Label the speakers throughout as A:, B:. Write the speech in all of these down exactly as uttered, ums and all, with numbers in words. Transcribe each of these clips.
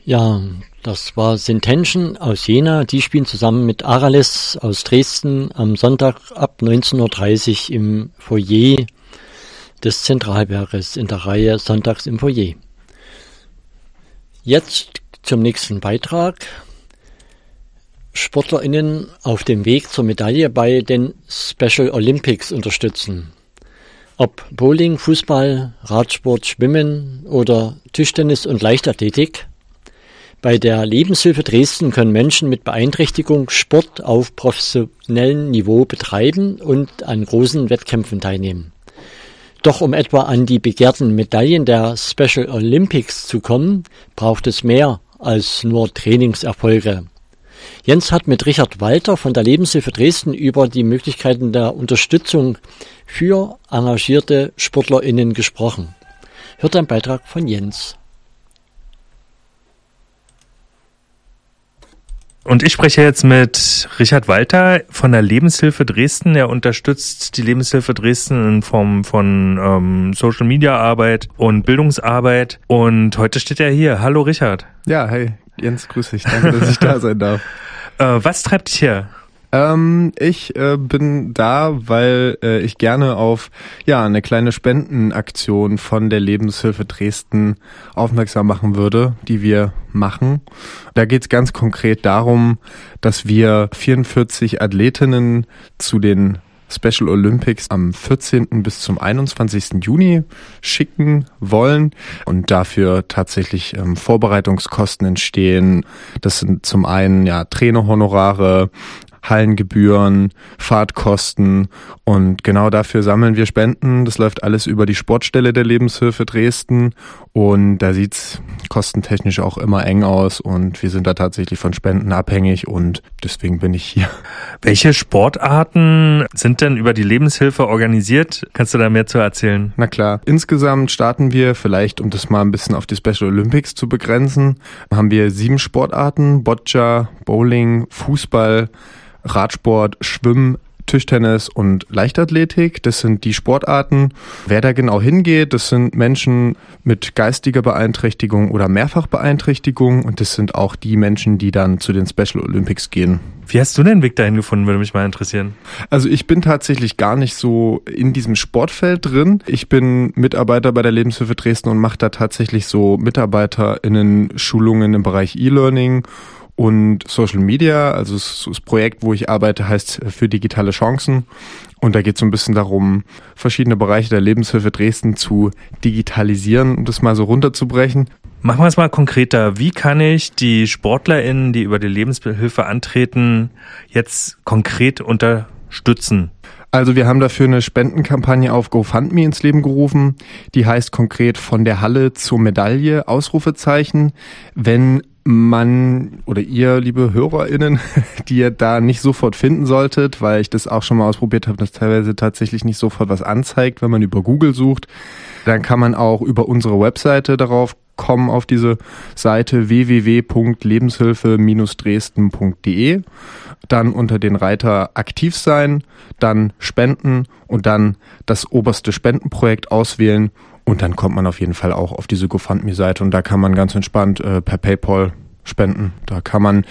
A: Ja, das war Sentention aus Jena. Die spielen zusammen mit Arales aus Dresden am Sonntag ab neunzehn Uhr dreißig im Foyer des Zentralberges in der Reihe Sonntags im Foyer. Jetzt zum nächsten Beitrag. SportlerInnen auf dem Weg zur Medaille bei den Special Olympics unterstützen. Ob Bowling, Fußball, Radsport, Schwimmen oder Tischtennis und Leichtathletik. Bei der Lebenshilfe Dresden können Menschen mit Beeinträchtigung Sport auf professionellem Niveau betreiben und an großen Wettkämpfen teilnehmen. Doch um etwa an die begehrten Medaillen der Special Olympics zu kommen, braucht es mehr als nur Trainingserfolge. Jens hat mit Richard Walter von der Lebenshilfe Dresden über die Möglichkeiten der Unterstützung für engagierte SportlerInnen gesprochen. Hört ein Beitrag von Jens.
B: Und ich spreche jetzt mit Richard Walter von der Lebenshilfe Dresden. Er unterstützt die Lebenshilfe Dresden in Form von ähm, Social-Media-Arbeit und Bildungsarbeit. Und heute steht er hier. Hallo Richard.
C: Ja, hey Jens, grüß dich. Danke, dass ich da sein darf.
B: Äh, was treibt dich her?
C: Ähm, ich äh, bin da, weil äh, ich gerne auf ja eine kleine Spendenaktion von der Lebenshilfe Dresden aufmerksam machen würde, die wir machen. Da geht es ganz konkret darum, dass wir vierundvierzig Athletinnen zu den Special Olympics am vierzehnten bis zum einundzwanzigsten Juni schicken wollen und dafür tatsächlich ähm, Vorbereitungskosten entstehen. Das sind zum einen ja Trainerhonorare, Hallengebühren, Fahrtkosten und genau dafür sammeln wir Spenden. Das läuft alles über die Sportstelle der Lebenshilfe Dresden und da sieht's kostentechnisch auch immer eng aus und wir sind da tatsächlich von Spenden abhängig und deswegen bin ich hier.
B: Welche Sportarten sind denn über die Lebenshilfe organisiert? Kannst du da mehr zu erzählen?
C: Na klar. Insgesamt starten wir, vielleicht um das mal ein bisschen auf die Special Olympics zu begrenzen, haben wir sieben Sportarten: Boccia, Bowling, Fußball, Radsport, Schwimmen, Tischtennis und Leichtathletik. Das sind die Sportarten. Wer da genau hingeht, das sind Menschen mit geistiger Beeinträchtigung oder Mehrfachbeeinträchtigung und das sind auch die Menschen, die dann zu den Special Olympics gehen.
B: Wie hast du den Weg dahin gefunden, würde mich mal interessieren.
C: Also ich bin tatsächlich gar nicht so in diesem Sportfeld drin. Ich bin Mitarbeiter bei der Lebenshilfe Dresden und mache da tatsächlich so MitarbeiterInnen-Schulungen im Bereich E-Learning und Social Media. Also das Projekt, wo ich arbeite, heißt für digitale Chancen. Und da geht es so ein bisschen darum, verschiedene Bereiche der Lebenshilfe Dresden zu digitalisieren, um das mal so runterzubrechen.
B: Machen wir es mal konkreter. Wie kann ich die SportlerInnen, die über die Lebenshilfe antreten, jetzt konkret unterstützen?
C: Also wir haben dafür eine Spendenkampagne auf GoFundMe ins Leben gerufen. Die heißt konkret von der Halle zur Medaille, Ausrufezeichen. Wenn man oder ihr, liebe HörerInnen, die ihr da nicht sofort finden solltet, weil ich das auch schon mal ausprobiert habe, dass teilweise tatsächlich nicht sofort was anzeigt, wenn man über Google sucht, dann kann man auch über unsere Webseite darauf kommen, auf diese Seite w w w punkt lebenshilfe Bindestrich dresden punkt d e, dann unter den Reiter aktiv sein, dann spenden und dann das oberste Spendenprojekt auswählen. Und dann kommt man auf jeden Fall auch auf diese GoFundMe-Seite und da kann man ganz entspannt äh, per PayPal spenden. Da kann man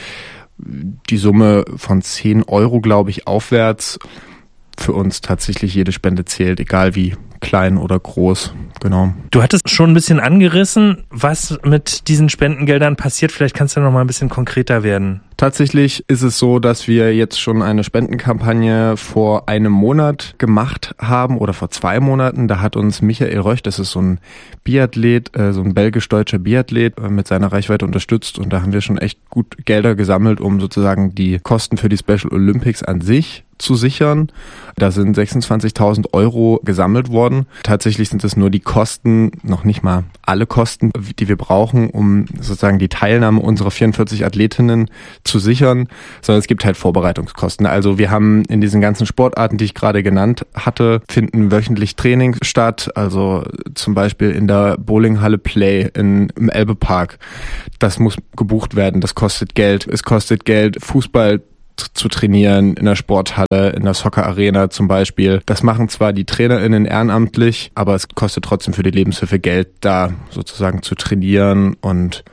C: die Summe von zehn Euro, glaube ich, aufwärts. Für uns tatsächlich jede Spende zählt, egal wie klein oder groß. Genau.
B: Du hattest schon ein bisschen angerissen, was mit diesen Spendengeldern passiert. Vielleicht kannst du noch mal ein bisschen konkreter werden.
C: Tatsächlich ist es so, dass wir jetzt schon eine Spendenkampagne vor einem Monat gemacht haben oder vor zwei Monaten. Da hat uns Michael Röch, das ist so ein Biathlet, äh, so ein belgisch-deutscher Biathlet, äh, mit seiner Reichweite unterstützt. Und da haben wir schon echt gut Gelder gesammelt, um sozusagen die Kosten für die Special Olympics an sich zu sichern. Da sind sechsundzwanzigtausend Euro gesammelt worden. Tatsächlich sind es nur die Kosten, noch nicht mal alle Kosten, die wir brauchen, um sozusagen die Teilnahme unserer vierundvierzig Athletinnen zu sichern, sondern es gibt halt Vorbereitungskosten. Also wir haben in diesen ganzen Sportarten, die ich gerade genannt hatte, finden wöchentlich Trainings statt, also zum Beispiel in der Bowlinghalle Play in, im Elbe-Park. Das muss gebucht werden, das kostet Geld. Es kostet Geld, Fußball zu trainieren in der Sporthalle, in der Soccer-Arena zum Beispiel. Das machen zwar die TrainerInnen ehrenamtlich, aber es kostet trotzdem für die Lebenshilfe Geld, da sozusagen zu trainieren und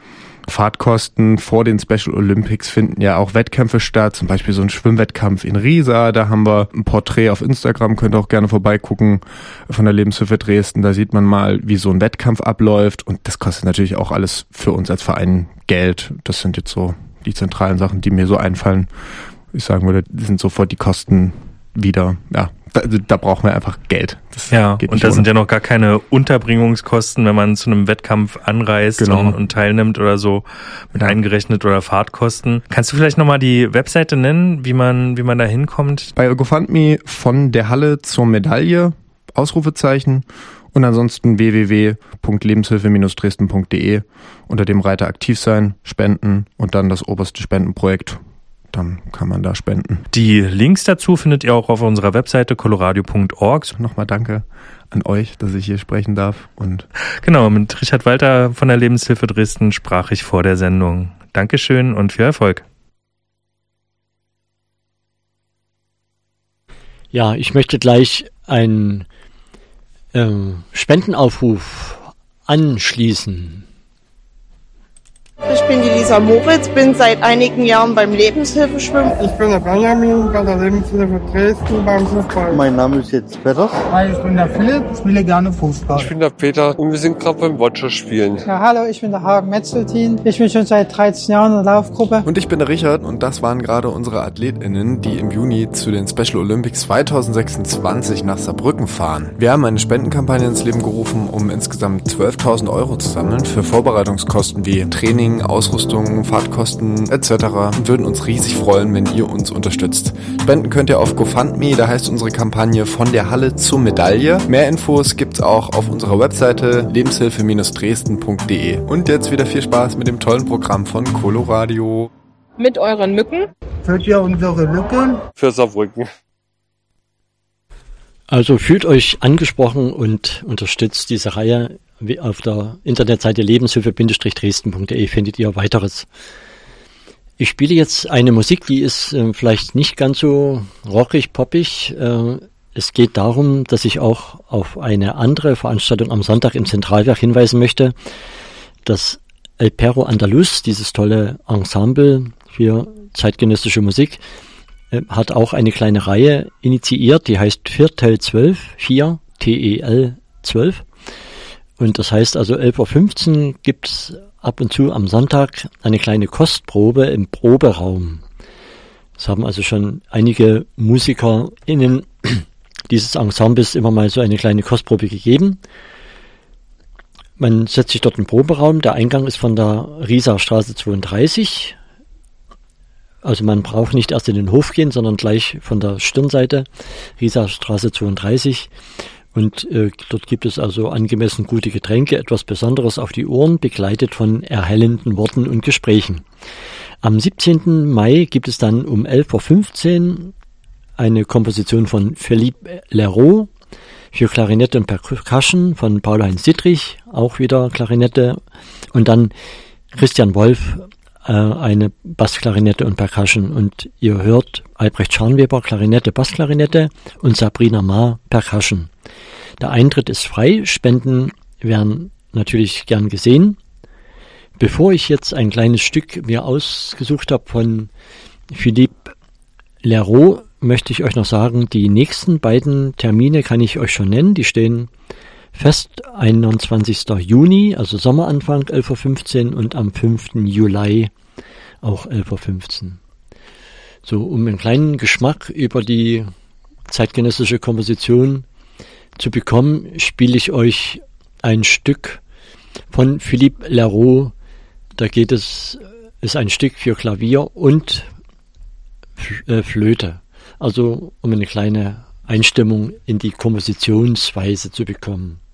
C: Fahrtkosten vor den Special Olympics finden ja auch Wettkämpfe statt, zum Beispiel so ein Schwimmwettkampf in Riesa. Da haben wir ein Porträt auf Instagram, könnt ihr auch gerne vorbeigucken, von der Lebenshilfe Dresden. Da sieht man mal, wie so ein Wettkampf abläuft und das kostet natürlich auch alles für uns als Verein Geld. Das sind jetzt so die zentralen Sachen, die mir so einfallen. Ich sagen würde, das sind sofort die Kosten wieder, ja, da, da brauchen wir einfach Geld. Das
B: ja, und da ohne. Sind ja noch gar keine Unterbringungskosten, wenn man zu einem Wettkampf anreist genau. und, und teilnimmt oder so, mit eingerechnet oder Fahrtkosten. Kannst du vielleicht nochmal die Webseite nennen, wie man, wie man da hinkommt?
C: Bei GoFundMe von der Halle zur Medaille, Ausrufezeichen, und ansonsten w w w punkt lebenshilfe Dresden punkt d e, unter dem Reiter aktiv sein, spenden und dann das oberste Spendenprojekt. Dann kann man da spenden.
B: Die Links dazu findet ihr auch auf unserer Webseite coloradio punkt org.
C: Nochmal danke an euch, dass ich hier sprechen darf. Und
B: genau, mit Richard Walter von der Lebenshilfe Dresden sprach ich vor der Sendung. Dankeschön und viel Erfolg.
A: Ja, ich möchte gleich einen äh, Spendenaufruf anschließen.
D: Ich bin die Lisa Moritz, bin seit einigen Jahren beim Lebenshilfeschwimmen.
E: Ich bin der Benjamin bei der Lebenshilfe Dresden beim Fußball.
F: Mein Name ist jetzt Peter.
G: Hi, ich bin der Philipp, ich spiele gerne Fußball.
H: Ich bin der Peter und wir sind gerade beim Watcher spielen.
I: Ja, hallo, ich bin der Hagen Metzeltin. Ich bin schon seit dreizehn Jahren in der Laufgruppe.
C: Und ich bin der Richard und das waren gerade unsere AthletInnen, die im Juni zu den Special Olympics zwanzig sechsundzwanzig nach Saarbrücken fahren. Wir haben eine Spendenkampagne ins Leben gerufen, um insgesamt zwölftausend Euro zu sammeln für Vorbereitungskosten wie Training, Ausrüstung, Fahrtkosten et cetera und würden uns riesig freuen, wenn ihr uns unterstützt. Spenden könnt ihr auf GoFundMe, da heißt unsere Kampagne von der Halle zur Medaille. Mehr Infos gibt's auch auf unserer Webseite lebenshilfe Dresden punkt d e. Und jetzt wieder viel Spaß mit dem tollen Programm von Coloradio.
D: Mit euren Mücken
G: führt ihr unsere Lücken
H: für Saarbrücken.
A: Also fühlt euch angesprochen und unterstützt diese Reihe. Auf der Internetseite lebenshilfe Dresden punkt d e findet ihr weiteres. Ich spiele jetzt eine Musik, die ist äh, vielleicht nicht ganz so rockig, poppig. Äh, es geht darum, dass ich auch auf eine andere Veranstaltung am Sonntag im Zentralwerk hinweisen möchte. Das El Perro Andaluz, dieses tolle Ensemble für zeitgenössische Musik, äh, hat auch eine kleine Reihe initiiert, die heißt Viertel zwölf, vier T E L zwölf. Und das heißt also elf Uhr fünfzehn gibt's ab und zu am Sonntag eine kleine Kostprobe im Proberaum. Es haben also schon einige MusikerInnen dieses Ensembles immer mal so eine kleine Kostprobe gegeben. Man setzt sich dort im Proberaum. Der Eingang ist von der Rieser Straße zweiunddreißig. Also man braucht nicht erst in den Hof gehen, sondern gleich von der Stirnseite, Rieser Straße zweiunddreißig. Und äh, dort gibt es also angemessen gute Getränke, etwas Besonderes auf die Ohren, begleitet von erhellenden Worten und Gesprächen. Am siebzehnten Mai gibt es dann um elf Uhr fünfzehn eine Komposition von Philippe Leroux für Klarinette und Percussion von Paul-Heinz Dittrich, auch wieder Klarinette. Und dann Christian Wolf, äh, eine Bassklarinette und Percussion. Und ihr hört Albrecht Scharnweber, Klarinette, Bassklarinette und Sabrina Maar, Percussion. Der Eintritt ist frei, Spenden werden natürlich gern gesehen. Bevor ich jetzt ein kleines Stück mir ausgesucht habe von Philippe Leroux, möchte ich euch noch sagen, die nächsten beiden Termine kann ich euch schon nennen. Die stehen fest, einundzwanzigsten Juni, also Sommeranfang, elf Uhr fünfzehn und am fünften Juli auch elf Uhr fünfzehn. So, um einen kleinen Geschmack über die zeitgenössische Komposition zu bekommen, spiele ich euch ein Stück von Philippe Leroux. Da geht es, ist ein Stück für Klavier und Flöte. Also um eine kleine Einstimmung in die Kompositionsweise zu bekommen.